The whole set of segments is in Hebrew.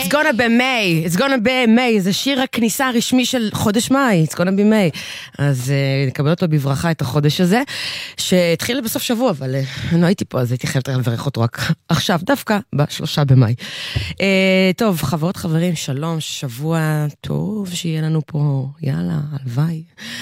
It's gonna be May, it's gonna be May, זה שיר הכניסה הרשמי של חודש מאי, it's gonna be May. אז נקבל אותו בברכה את החודש הזה, שהתחיל בסוף שבוע, אבל אני לא הייתי פה, אז הייתי חייבת לברך אותו רק עכשיו, דווקא ב3 במאי. טוב, חברות חברים, שלום, שבוע טוב שיהיה לנו פה, יאללה, הלוואי.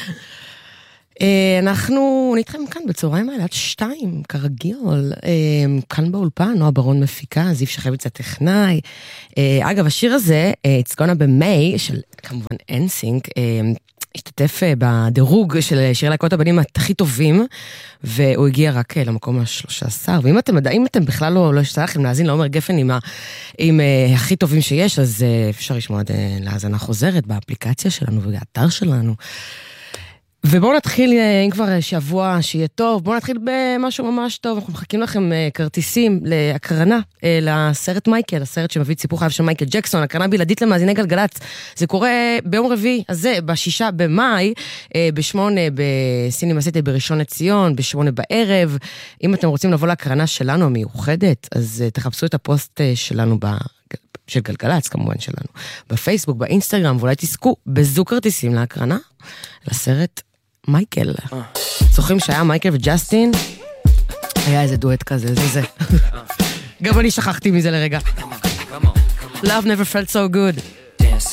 אנחנו נתראים כאן בצהריים האלה עד 2, כרגיל, כאן באולפן, נועה ברון מפיקה, זיו שחביץ הטכנאי. אגב, השיר הזה, It's Gonna Be May, של כמובן NSYNC, השתתף בדירוג של שיר להקות הבנים הכי טובים, והוא הגיע רק למקום ה-13, ואם אתם בכלל לא ישתלח לכם להאזין לעומר גפן עם הכי טובים שיש, אז אפשר לשמוע להאזנה חוזרת באפליקציה שלנו ובאתר שלנו. ובואו נתחיל, אם כבר שבוע שיהיה טוב, בואו נתחיל במשהו ממש טוב, אנחנו מחכים לכם כרטיסים להקרנה, לסרט מייקל, הסרט שמביא את סיפור חייו של מייקל ג'קסון, הקרנה בלעדית למאזיני גלגלצ, זה קורה ביום רביעי הזה, ב6 במאי, ב8 בסינמה סיטי בראשון לציון, ב8 בערב, אם אתם רוצים לבוא להקרנה שלנו המיוחדת, אז תחפשו את הפוסט שלנו של גלגלצ כמובן שלנו, בפייסבוק, באינסטגרם, ואולי תזכו בזוג כרטיסים להקרנה, לסרט מייקל. זוכרים שהיה מייקל וג'סטין? היה איזה דואט כזה, זה. גם אני שכחתי מזה לרגע. Love never felt so good.